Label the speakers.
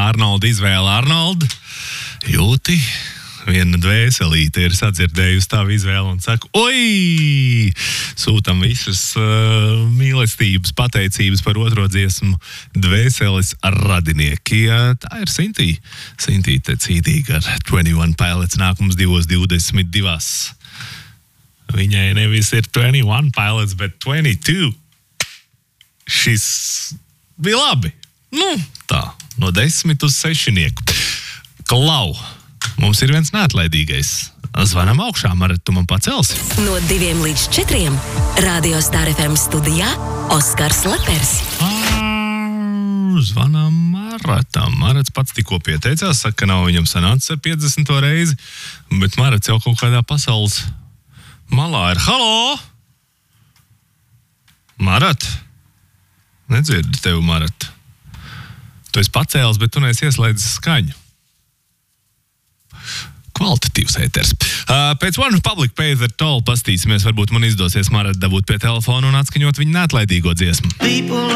Speaker 1: Arnolda izvēle. Arnold, jūti? Viena dvēselīte ir sadzirdējusi tavu izvēli un saka, oi! Sūtam visas mīlestības, pateicības par otro dziesmu dvēseles radinieki. Tā ir Sintīte cītīga ar 21 Pilots nākums 2:22. Viņai nevis ir 21 Pilots, bet 22. Šis bija labi. Tā, no 10 uz 6. Klau! Mums ir viens neatlaidīgais. Zvanam augšā, Marat, tu man pacelsi.
Speaker 2: No 2 līdz 4 Radio Star FM studijā Oskars Lepers.
Speaker 1: Zvanam Maratam. Marats pats tikko pieteicās, saka, ka nav viņam sanācis ar 50. reizi, bet Marats jau kaut kādā pasaules malā ir. Halo! Marat? Nedzirdu tevi, Marat. Tu esi pacēlis, bet tu neesi ieslēdzis skaņu. Kvalitatīvs ēters. Pēc One Republic Pay the Toll pastīsimies, varbūt man izdosies Marat dabūt pie telefona un atskaņot viņa neatlaidīgo dziesmu.